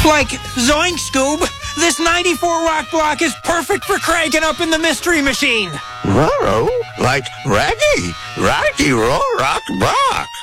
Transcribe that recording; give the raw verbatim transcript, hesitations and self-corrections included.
Like, zoink, Scoob, this ninety-four rock block is perfect for cranking up in the Mystery Machine. Roro, like Raggy, Rocky Roll Rock Block.